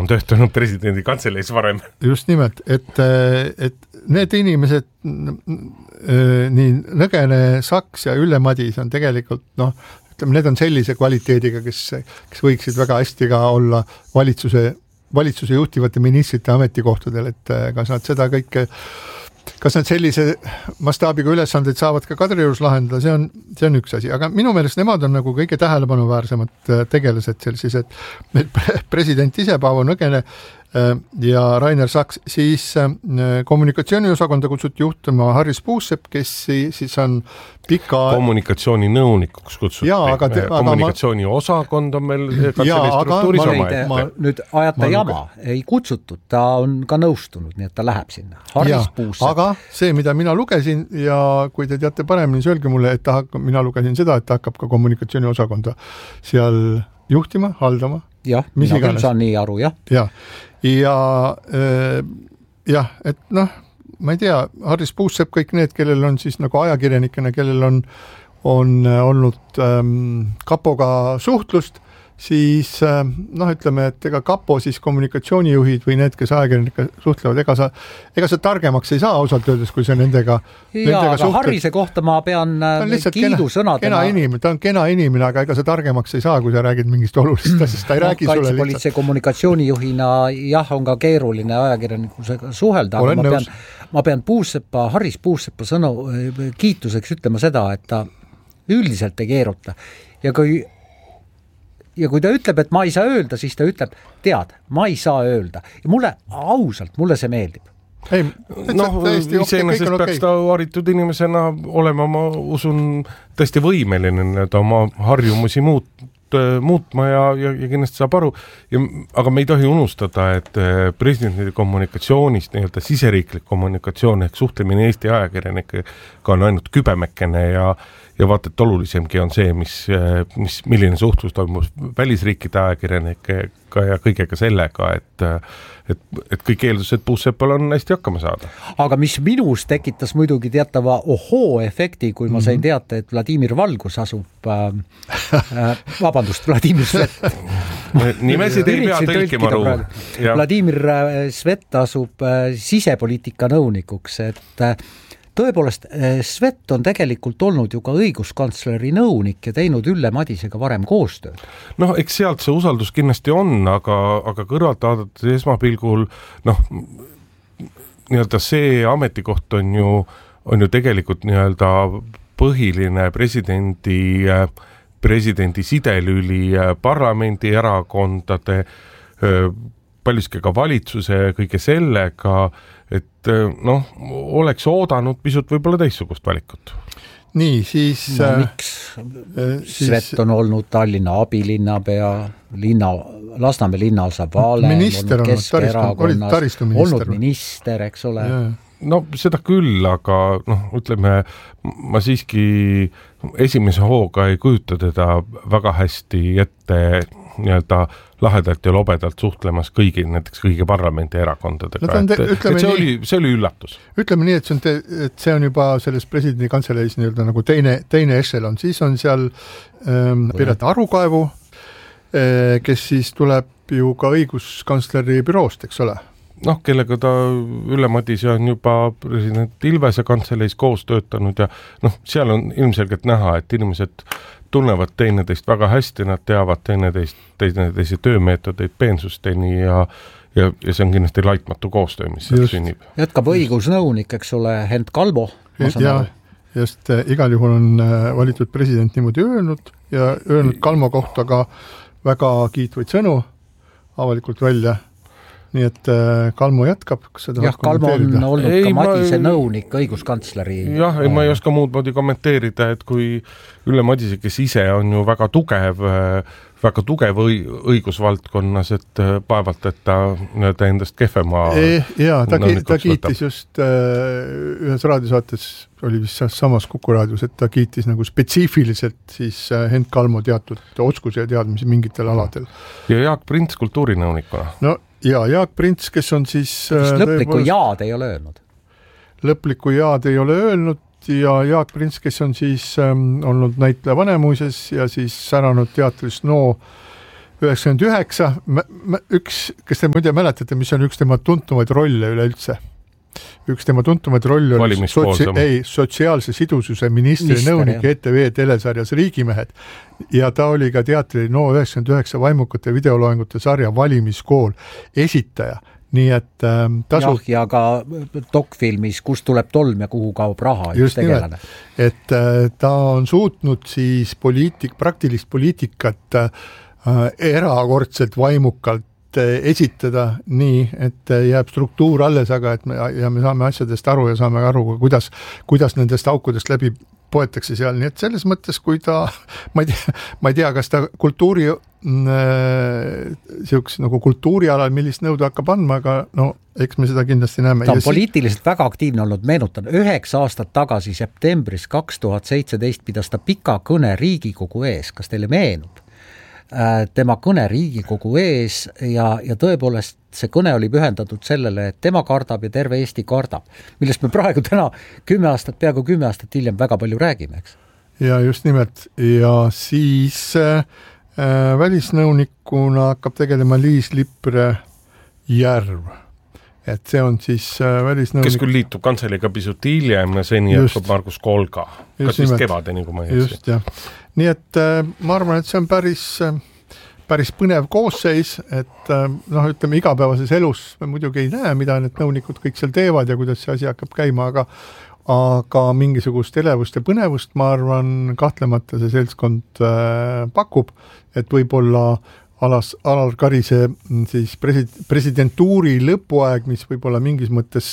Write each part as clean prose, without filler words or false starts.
on töötanud presidendi kantseleis varem. Just nimelt, et need inimesed, nii Nõgene, Saks ja Ülle Madis on tegelikult, ütleme, need on sellise kvaliteediga, kes võiksid väga hästi ka olla valitsuse juhtivate ministrite ametikohtadel, et kas nad seda kõike, kas nad sellise mastaabiga ülesandeid saavad ka Kadriorus lahendada, see on üks asi, aga minu meelest nemad on nagu kõige tähelepanuväärsemad tegelased sellises, et president ise, Paavo Nõgene ja Rainer Saks, siis kommunikatsiooniosakonda kutsuti juhtuma Harris Puusepp, kes siis on kommunikatsiooninõunikuks kutsuti. Kommunikatsiooniosakond on meil kantselistruktuuris oma ette. Nüüd ajata jama, ei kutsutud, ta on ka nõustunud, nii et ta läheb sinna. Harris Puusepp. Aga see, mida mina lugesin ja kui te teate paremini, siis öelge mulle, et mina lugesin seda, et ta hakkab ka kommunikatsiooniosakonda seal juhtima, haldama. Jah, mina küll saan nii aru, jah. Ja, et ma ei tea, Harris Puusepp, kõik need, kellel on siis nagu ajakirjanikena, kellel on olnud kapoga suhtlust, siis ütleme, et ega kapo siis kommunikatsioonijuhid või need, kes ajakirjanika suhtlevad, ega sa targemaks ei saa ausalt öeldes, kui see nendega aga Harrise kohta ma pean kiidusõnadena. Ta on kena inimene, aga ega sa targemaks ei saa, kui sa räägid mingist olulist asjast, ta ei räägi sulle lihtsalt. Kaitsepolitsei kommunikatsioonijuhina on ka keeruline ajakirjanikusega suhelda, aga ma pean Harris Puuseppa kiituseks ütlema seda, et ta üldiselt ei keeruta ja kui ta ütleb, et ma ei saa öelda, siis ta ütleb, ma ei saa öelda. Ja mulle see meeldib. Iseenesest peaks ta haritud inimesena olema, ma usun, tõesti võimeline oma harjumusi muutma ja kindlasti saab aru. Aga me ei tohi unustada, et presidendi kommunikatsioonist, siseriiklik kommunikatsioon ehk suhtlemine Eesti ajakirjanikega on ainult kübemekene ja vaata, et olulisemgi on see, milline suhtlus toimub välisriikide ajakirjanikega ja kõigega sellega, et kõik eeldused Puuseppal on hästi hakkama saada. Aga mis minus tekitas muidugi teatava ohoo-efekti, kui ma sain teata, et Vladimir Valgus asub Vladimir Svet. Nimesid ei pea tõlkima ruu. Vladimir Svet asub sisepoliitika nõunikuks, et tõepoolest, Svet on tegelikult olnud ju ka õiguskantsleri nõunik ja teinud Ülle Madisega varem koostööd. Eks sealt see usaldus kindlasti on, aga kõrvalt vaadates esmapilgul, see ametikoht on ju tegelikult põhiline presidendi sidelüli parlamendi erakondade, paljuski ka valitsuse kõige sellega, et oleks oodanud pisut võib-olla teistsugust valikut. Nii, siis... miks? Svet on olnud Tallinna abilinnapea, Lasnamäe linnaosa vanem, olnud Keskerakonnast, olnud minister, eks ole. Seda küll, aga ütleme, ma siiski esimese hooga ei kujuta teda väga hästi ette lahedalt ja lobedalt suhtlemas näiteks kõigi parlamendi erakondadega. See oli üllatus. Ütleme nii, et see on juba selles presidendi kantseleis nagu teine ešelon. Siis on seal Piret Arukaevu, kes siis tuleb ju ka õiguskantsleri büroost, eks ole? Kellega ta Ülle Madise on juba president Ilvese kantseleis koos töötanud ja seal on ilmselgelt näha, et inimesed tunnevad teineteist väga hästi, nad teavad teineteise töömeetodeid peensusteni ja see on kindlasti laitmatu koostöö, mis sünnib. Jätkab õigusnõunik, eks ole, Hent Kalmo. Just igal juhul on valitud president niimoodi öelnud Kalmo kohta ka väga kiitvaid sõnu avalikult välja. Nii et Kalmo jätkab. Kalmo on olnud ka Madise nõunik õiguskantsleri. Ma ei oska muud moodi kommenteerida, et kui Ülle Madise, kes ise on ju väga tugev õigusvaldkonnas, et paevalt, et ta endast kehvema ta kiitis just ühes raadiosaates, oli vist samas Kuku raadios, et ta kiitis nagu spetsiifiliselt siis Hent Kalmo teatud oskuse ja teadmisi mingitel aladel. Ja Jaak Prints kultuurinõunikuna. Jaak Prints, kes on siis... lõplikku jaad ei ole öelnud. Lõplikku jaad ei ole öelnud ja Jaak Prints, kes on siis olnud näitleja Vanemuises ja siis säranud teatris 1999, üks, kes te muide mäletate, mis on üks tema tuntumaid rolle üleüldse? Üks tema tuntumaid rolle oli sotsiaalse sidususe ministri nõunik ETV telesarjas Riigimehed ja ta oli ka teatri No99 vaimukate videoloengute sarja Valimiskool esitaja. Nii et tasub... ja ka dokfilmis Kust tuleb tolm ja kuhu kaob raha. Just nimelt, et ta on suutnud siis praktilist poliitikat erakordselt vaimukalt esitada nii, et jääb struktuur alles, aga et me saame asjadest aru ja saame aru, kuidas nendest aukudest läbi poetakse seal, nii et selles mõttes, kui ta, ma ei tea, kas ta nagu kultuurialal, millist nõudu hakkab andma, aga no, eks me seda kindlasti näeme. Ta on poliitiliselt väga aktiivne olnud, meenutan, 9 aastat tagasi septembris 2017 pidas ta pika kõne Riigikogu ees, kas teile meenub? Tema kõne Riigikogu ees ja tõepoolest see kõne oli pühendatud sellele, et tema kardab ja terve Eesti kardab, millest me praegu täna peaaegu 10 aastat hiljem väga palju räägime, eks? Ja just nimelt, ja siis välisnõunikuna hakkab tegelema Liis Lippre Järv. Et see on siis välisnõunik... Kes küll liitub kantseliga pisut hiljem ja seni jätkab Margus Kolga. Kas vist kevadeni, kui ma ei eksi. Just, jah. Nii et ma arvan, et see on päris põnev koosseis, et ütleme igapäevases elus me muidugi ei näe, mida need nõunikud kõik seal teevad ja kuidas see asi hakkab käima, aga mingisugust elevust ja põnevust, ma arvan, kahtlemata see seltskond pakub, et võib-olla Alar Karise siis presidentuuri lõpuaeg, mis võib-olla mingis mõttes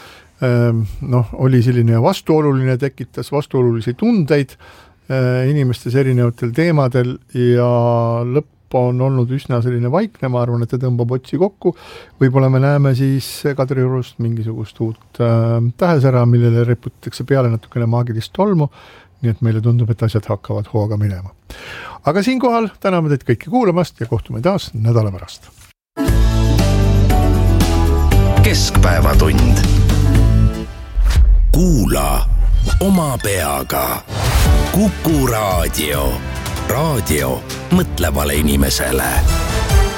oli selline vastuoluline, tekitas vastuolulisi tundeid inimestes erinevatel teemadel ja lõpp on olnud üsna selline vaikne, ma arvan, et ta tõmbab otsi kokku. Võib-olla me näeme siis Kadriorust mingisugust uut tähesära, millele reputatakse peale natukene maagilist tolmu, nii et meile tundub, et asjad hakkavad hooga minema. Aga siinkohal täname teid kõiki kuulamast ja kohtume taas nädala pärast. Keskpäevatund. Kuula oma peaga. Kuku Raadio. Raadio mõtlevale inimesele.